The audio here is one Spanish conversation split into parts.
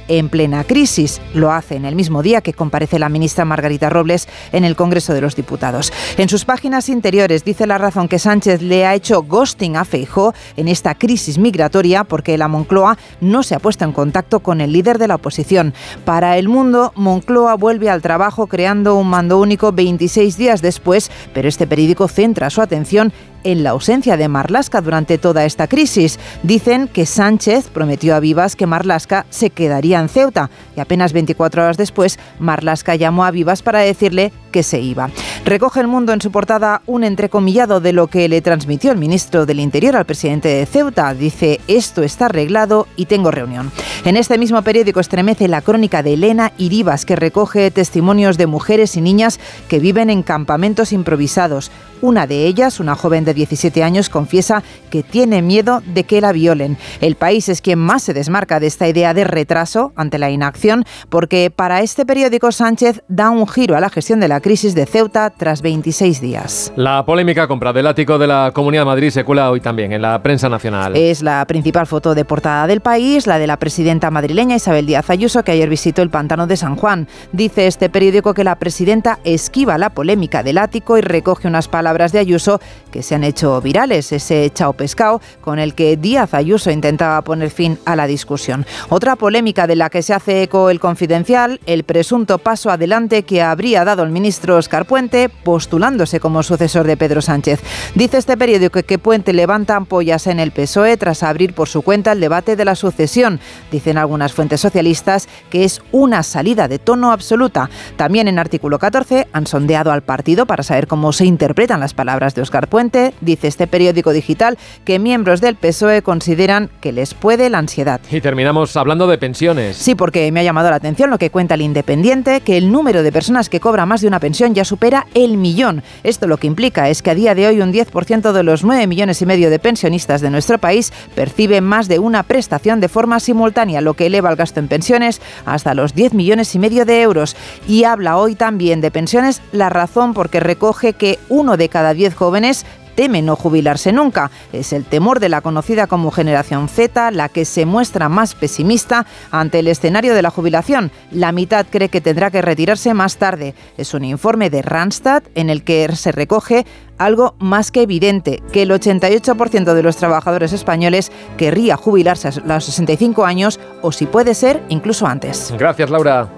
en plena crisis. Lo hace en el mismo día que comparece la ministra Margarita Robles en el Congreso de los Diputados. En sus páginas interiores dice La Razón que Sánchez le ha hecho ghosting a Feijóo en esta crisis migratoria porque la Moncloa no se ha puesto en contacto con el líder de la oposición. Para El Mundo, Moncloa vuelve al trabajo creando un mando único 26 días después, pero este periódico centra su atención en la ausencia de Marlaska durante toda esta crisis. Dicen que Sánchez prometió a Vivas que Marlaska se quedaría en Ceuta y apenas 24 horas después Marlaska llamó a Vivas para decirle que se iba. Recoge El Mundo en su portada un entrecomillado de lo que le transmitió el ministro del Interior al presidente de Ceuta. Dice: esto está arreglado y tengo reunión. En este mismo periódico estremece la crónica de Elena Iribas, que recoge testimonios de mujeres y niñas que viven en campamentos improvisados. Una de ellas, una joven de 17 años, confiesa que tiene miedo de que la violen. El País es quien más se desmarca de esta idea de retraso ante la inacción, porque para este periódico Sánchez da un giro a la gestión de la crisis de Ceuta tras 26 días. La polémica compra del ático de la Comunidad de Madrid se cuela hoy también en la prensa nacional. Es la principal foto de portada del País, la de la presidenta madrileña Isabel Díaz Ayuso, que ayer visitó el pantano de San Juan. Dice este periódico que la presidenta esquiva la polémica del ático y recoge unas palabras de Ayuso que se han hecho virales, ese chao pescado con el que Díaz Ayuso intentaba poner fin a la discusión. Otra polémica de la que se hace eco El Confidencial, el presunto paso adelante que habría dado el ministro Óscar Puente postulándose como sucesor de Pedro Sánchez. Dice este periódico que Puente levanta ampollas en el PSOE tras abrir por su cuenta el debate de la sucesión. Dicen algunas fuentes socialistas que es una salida de tono absoluta. También en Artículo 14 han sondeado al partido para saber cómo se interpretan las palabras de Óscar Puente. Dice este periódico digital que miembros del PSOE consideran que les puede la ansiedad. Y terminamos hablando de pensiones. Sí, porque me ha llamado la atención lo que cuenta El Independiente, que el número de personas que cobra más de una pensión ya supera el millón. Esto lo que implica es que a día de hoy un 10% de los 9,5 millones de pensionistas de nuestro país perciben más de una prestación de forma simultánea, lo que eleva el gasto en pensiones hasta los 10,5 millones de euros. Y habla hoy también de pensiones La Razón, porque recoge que 1 de cada 10 jóvenes teme no jubilarse nunca. Es el temor de la conocida como generación Z la que se muestra más pesimista ante el escenario de la jubilación. La mitad cree que tendrá que retirarse más tarde. Es un informe de Randstad en el que se recoge algo más que evidente, que el 88% de los trabajadores españoles querría jubilarse a los 65 años o, si puede ser, incluso antes. Gracias, Laura.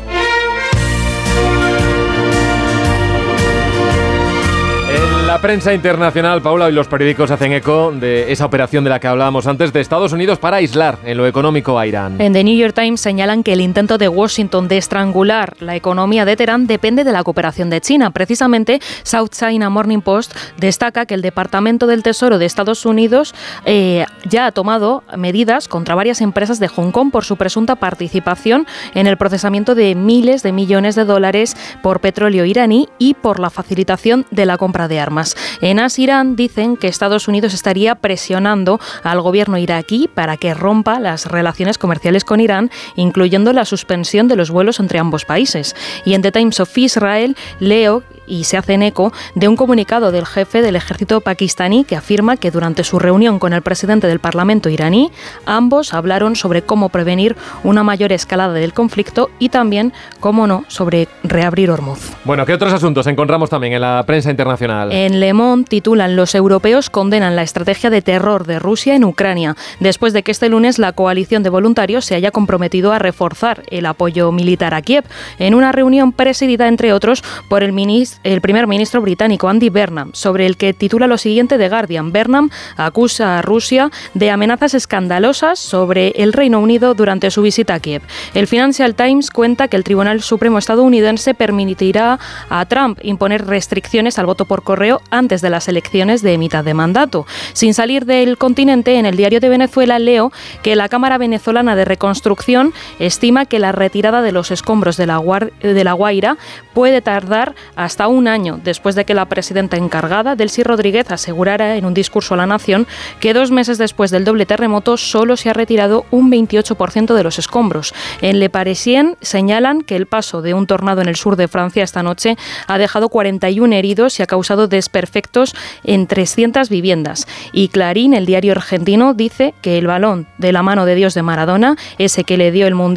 La prensa internacional, Paula, y los periódicos hacen eco de esa operación de la que hablábamos antes de Estados Unidos para aislar en lo económico a Irán. En The New York Times señalan que el intento de Washington de estrangular la economía de Teherán depende de la cooperación de China. Precisamente, South China Morning Post destaca que el Departamento del Tesoro de Estados Unidos ya ha tomado medidas contra varias empresas de Hong Kong por su presunta participación en el procesamiento de miles de millones de dólares por petróleo iraní y por la facilitación de la compra de armas. En As-Irán dicen que Estados Unidos estaría presionando al gobierno iraquí para que rompa las relaciones comerciales con Irán, incluyendo la suspensión de los vuelos entre ambos países. Y en The Times of Israel leo y se hacen eco de un comunicado del jefe del ejército pakistaní que afirma que durante su reunión con el presidente del Parlamento iraní, ambos hablaron sobre cómo prevenir una mayor escalada del conflicto y también, cómo no, sobre reabrir Hormuz. Bueno, ¿qué otros asuntos encontramos también en la prensa internacional? En Le Monde titulan: los europeos condenan la estrategia de terror de Rusia en Ucrania, después de que este lunes la coalición de voluntarios se haya comprometido a reforzar el apoyo militar a Kiev, en una reunión presidida, entre otros, por el primer ministro británico Andy Burnham, sobre el que titula lo siguiente The Guardian. Burnham acusa a Rusia de amenazas escandalosas sobre el Reino Unido durante su visita a Kiev. El Financial Times cuenta que el Tribunal Supremo estadounidense permitirá a Trump imponer restricciones al voto por correo antes de las elecciones de mitad de mandato. Sin salir del continente, en el Diario de Venezuela leo que la Cámara Venezolana de Reconstrucción estima que la retirada de los escombros de la Guaira puede tardar hasta un año, después de que la presidenta encargada, Delcy Rodríguez, asegurara en un discurso a la nación que 2 meses después del doble terremoto solo se ha retirado un 28% de los escombros. En Le Parisien señalan que el paso de un tornado en el sur de Francia esta noche ha dejado 41 heridos y ha causado desperfectos en 300 viviendas. Y Clarín, el diario argentino, dice que el balón de la mano de Dios de Maradona, ese que le dio el Mundial